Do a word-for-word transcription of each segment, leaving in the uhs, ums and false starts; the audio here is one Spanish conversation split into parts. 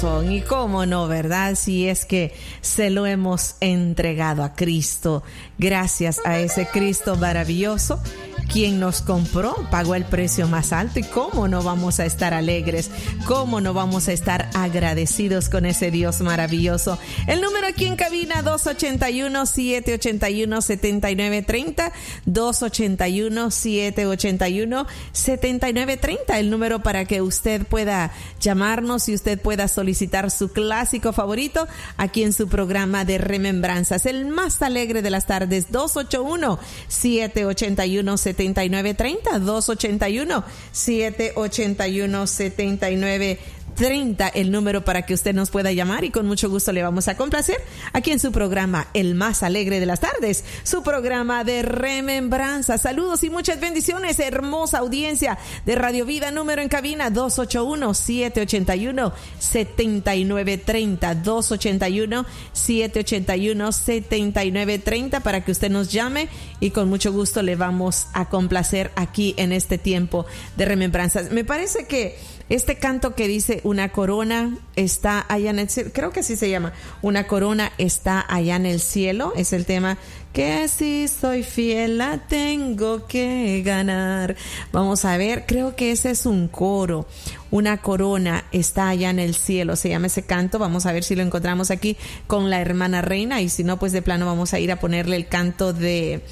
Y cómo no, ¿verdad? Si es que se lo hemos entregado a Cristo, gracias a ese Cristo maravilloso, quien nos compró, pagó el precio más alto. Y cómo no vamos a estar alegres, cómo no vamos a estar agradecidos con ese Dios maravilloso. El número aquí en cabina, dos ochenta y uno, siete ochenta y uno, setenta y nueve treinta, dos ochenta y uno, siete ochenta y uno, setenta y nueve treinta, el número para que usted pueda llamarnos y usted pueda solicitar su clásico favorito aquí en su programa de Remembranzas, el más alegre de las tardes. Dos ochenta y uno, siete ochenta y uno, setenta y nueve treinta, dos ochenta y uno, siete ochenta y uno, setenta y nueve treinta, el número para que usted nos pueda llamar, y con mucho gusto le vamos a complacer aquí en su programa el más alegre de las tardes, su programa de Remembranzas. Saludos y muchas bendiciones, hermosa audiencia de Radio Vida. Número en cabina, dos ochenta y uno, siete ochenta y uno, setenta y nueve treinta, dos ochenta y uno, siete ochenta y uno, setenta y nueve treinta, para que usted nos llame y con mucho gusto le vamos a complacer aquí en este tiempo de Remembranzas. Me parece que este canto que dice una corona está allá en el cielo, creo que así se llama, una corona está allá en el cielo, es el tema que si soy fiel la tengo que ganar. Vamos a ver, creo que ese es un coro, una corona está allá en el cielo, se llama ese canto. Vamos a ver si lo encontramos aquí con la hermana Reina, y si no, pues de plano vamos a ir a ponerle el canto de,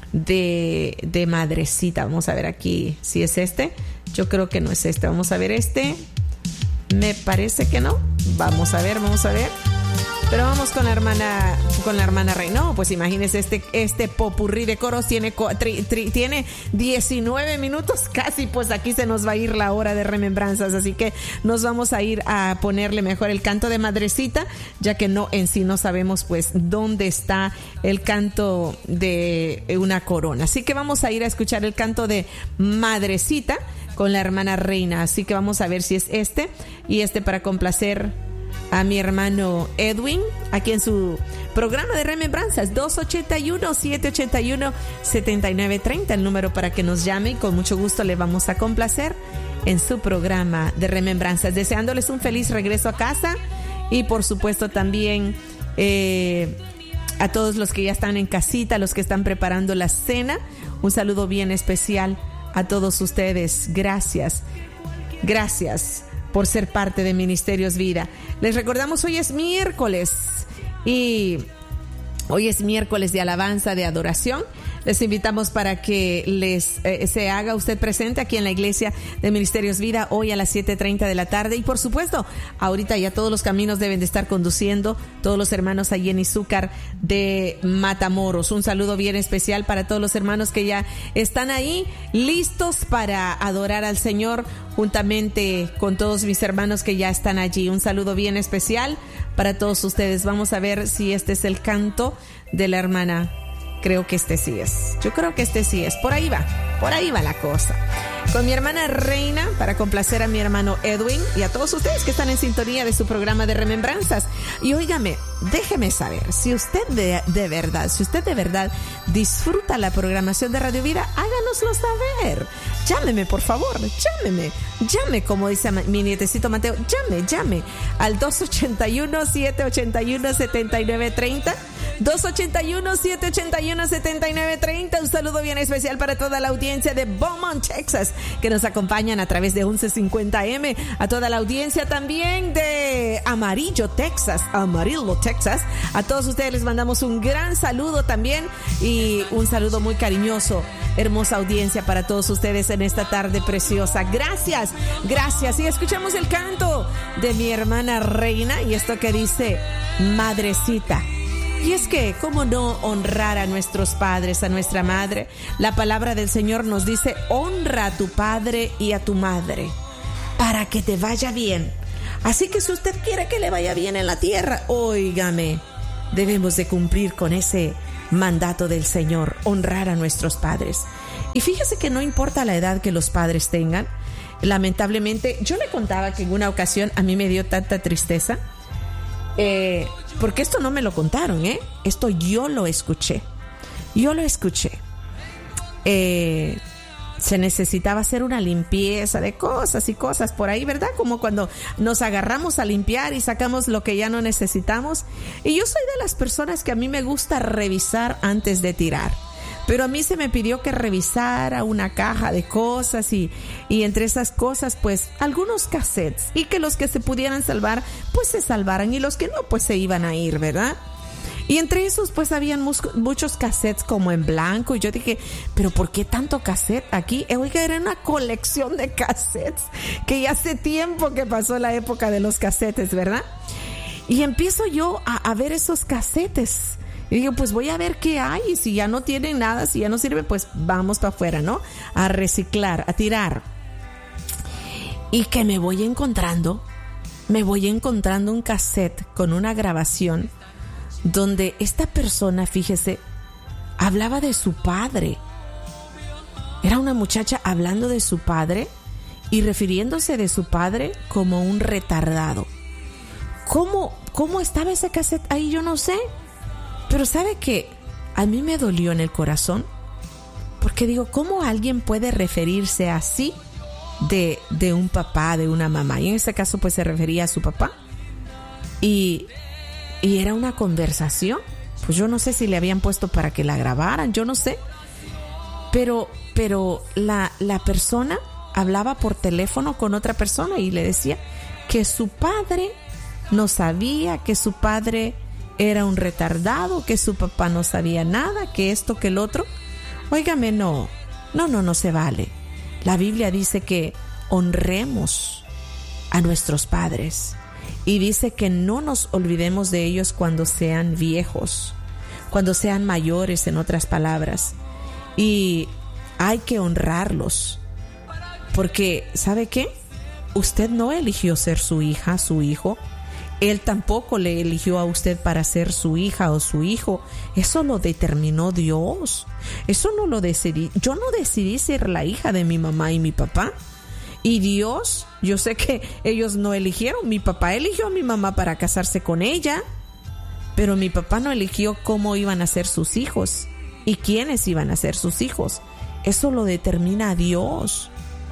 de, de Madrecita. Vamos a ver aquí si es este. Yo creo que no es este. Vamos a ver este. Me parece que no. Vamos a ver, vamos a ver. Pero vamos con la hermana, con la hermana Reina. No, pues imagínense, este, este popurrí de coros tiene, tri, tri, tiene diecinueve minutos casi. Pues aquí se nos va a ir la hora de Remembranzas. Así que nos vamos a ir a ponerle mejor el canto de Madrecita, ya que no en sí no sabemos pues dónde está el canto de una corona. Así que vamos a ir a escuchar el canto de Madrecita con la hermana Reina. Así que vamos a ver si es este, y este para complacer a mi hermano Edwin aquí en su programa de Remembranzas. Dos ochenta y uno, siete ochenta y uno, setenta y nueve treinta, el número para que nos llame, y con mucho gusto le vamos a complacer en su programa de Remembranzas, deseándoles un feliz regreso a casa, y por supuesto también eh, a todos los que ya están en casita, los que están preparando la cena, un saludo bien especial a todos ustedes. Gracias, gracias por ser parte de Ministerios Vida. Les recordamos, hoy es miércoles, y hoy es miércoles de alabanza, de adoración. Les invitamos para que les eh, se haga usted presente aquí en la iglesia de Ministerios Vida hoy a las siete treinta de la tarde. Y por supuesto, ahorita ya todos los caminos deben de estar conduciendo todos los hermanos allí en Izúcar de Matamoros. Un saludo bien especial para todos los hermanos que ya están ahí listos para adorar al Señor, juntamente con todos mis hermanos que ya están allí. Un saludo bien especial para todos ustedes. Vamos a ver si este es el canto de la hermana. Creo que este sí es. Yo creo que este sí es. Por ahí va. Por ahí va la cosa. Con mi hermana Reina, para complacer a mi hermano Edwin y a todos ustedes que están en sintonía de su programa de Remembranzas. Y óigame, déjeme saber, si usted de, de verdad, si usted de verdad disfruta la programación de Radio Vida, háganoslo saber. Llámeme, por favor, llámeme. Llame, como dice mi nietecito Mateo, llame, llame al dos ochenta y uno, siete ochenta y uno, setenta y nueve treinta. dos ochenta y uno, siete ochenta y uno, setenta y nueve treinta. Un saludo bien especial para toda la audiencia de Beaumont, Texas, que nos acompañan a través de once cincuenta eme. A toda la audiencia también de Amarillo, Texas, Amarillo, Texas. A todos ustedes les mandamos un gran saludo también, y un saludo muy cariñoso. Hermosa audiencia para todos ustedes en esta tarde preciosa. Gracias, gracias. Y escuchamos el canto de mi hermana Reina, y esto que dice Madrecita. Y es que, ¿cómo no honrar a nuestros padres, a nuestra madre? La palabra del Señor nos dice: honra a tu padre y a tu madre, para que te vaya bien. Así que si usted quiere que le vaya bien en la tierra, óigame, debemos de cumplir con ese mandato del Señor, honrar a nuestros padres. Y fíjese que no importa la edad que los padres tengan. Lamentablemente, yo le contaba que en una ocasión a mí me dio tanta tristeza, eh, porque esto no me lo contaron, ¿eh? Esto yo lo escuché. Yo lo escuché. Eh, se necesitaba hacer una limpieza de cosas y cosas por ahí, ¿verdad? Como cuando nos agarramos a limpiar y sacamos lo que ya no necesitamos. Y yo soy de las personas que a mí me gusta revisar antes de tirar. Pero a mí se me pidió que revisara una caja de cosas y, y entre esas cosas, pues, algunos cassettes. Y que los que se pudieran salvar, pues se salvaran. Y los que no, pues se iban a ir, ¿verdad? Y entre esos, pues, habían mus- muchos cassettes como en blanco. Y yo dije, ¿pero por qué tanto cassette aquí? Eh, oiga, era una colección de cassettes. Que ya hace tiempo que pasó la época de los cassettes, ¿verdad? Y empiezo yo a, a ver esos cassettes. Y digo, pues voy a ver qué hay. Y si ya no tienen nada, si ya no sirve, pues vamos para afuera, ¿no? A reciclar, a tirar. Y que me voy encontrando, me voy encontrando un cassette con una grabación donde esta persona, fíjese, hablaba de su padre. Era una muchacha hablando de su padre y refiriéndose de su padre como un retardado. ¿Cómo, cómo estaba ese cassette ahí? Yo no sé. Pero ¿sabe qué? A mí me dolió en el corazón, porque digo, ¿cómo alguien puede referirse así de, de un papá, de una mamá? Y en este caso pues se refería a su papá. Y, y era una conversación. Pues yo no sé si le habían puesto para que la grabaran, yo no sé. Pero, pero la, la persona hablaba por teléfono con otra persona y le decía que su padre no sabía, que su padre era un retardado, que su papá no sabía nada, que esto, que el otro. Óigame, no, no, no, no se vale. La Biblia dice que honremos a nuestros padres y dice que no nos olvidemos de ellos cuando sean viejos, cuando sean mayores, en otras palabras. Y hay que honrarlos, porque ¿sabe qué? Usted no eligió ser su hija, su hijo. Él tampoco le eligió a usted para ser su hija o su hijo. Eso lo determinó Dios. Eso no lo decidí. Yo no decidí ser la hija de mi mamá y mi papá. Y Dios, yo sé que ellos no eligieron. Mi papá eligió a mi mamá para casarse con ella, pero mi papá no eligió cómo iban a ser sus hijos y quiénes iban a ser sus hijos. Eso lo determina Dios.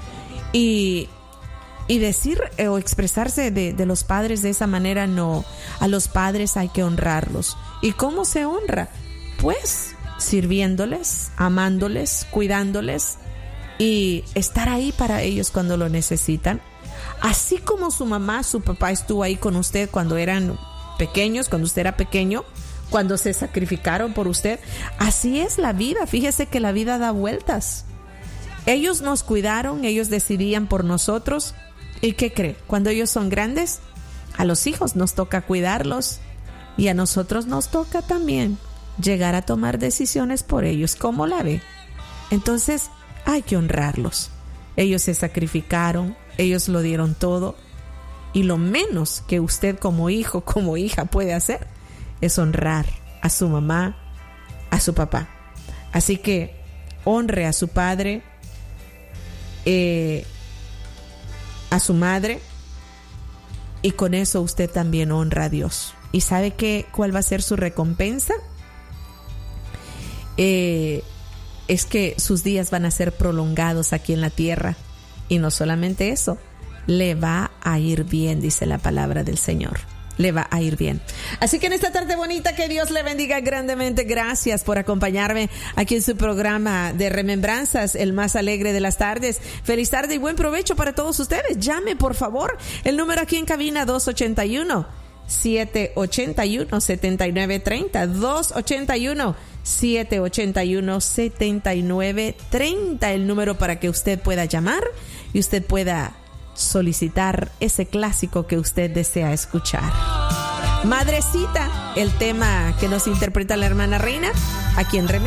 Y Y decir eh, o expresarse de, de los padres de esa manera, no. A los padres hay que honrarlos. ¿Y cómo se honra? Pues sirviéndoles, amándoles, cuidándoles y estar ahí para ellos cuando lo necesitan. Así como su mamá, su papá estuvo ahí con usted cuando eran pequeños, cuando usted era pequeño, cuando se sacrificaron por usted. Así es la vida. Fíjese que la vida da vueltas. Ellos nos cuidaron, ellos decidían por nosotros. ¿Y qué cree? Cuando ellos son grandes, a los hijos nos toca cuidarlos y a nosotros nos toca también llegar a tomar decisiones por ellos. ¿Cómo la ve? Entonces hay que honrarlos. Ellos se sacrificaron, ellos lo dieron todo y lo menos que usted como hijo, como hija puede hacer es honrar a su mamá, a su papá. Así que honre a su padre, eh, a su madre, y con eso usted también honra a Dios. ¿Y sabe qué, cuál va a ser su recompensa? Eh, es que sus días van a ser prolongados aquí en la tierra. Y no solamente eso, le va a ir bien, dice la palabra del Señor. Le va a ir bien. Así que en esta tarde bonita, que Dios le bendiga grandemente. Gracias por acompañarme aquí en su programa de Remembranzas, el más alegre de las tardes. Feliz tarde y buen provecho para todos ustedes. Llame, por favor. El número aquí en cabina, dos ochenta y uno, siete ochenta y uno, setenta y nueve treinta. dos ochenta y uno, siete ochenta y uno, setenta y nueve treinta. El número para que usted pueda llamar y usted pueda solicitar ese clásico que usted desea escuchar. Madrecita, el tema que nos interpreta la hermana Reina, aquí en Remembranzas.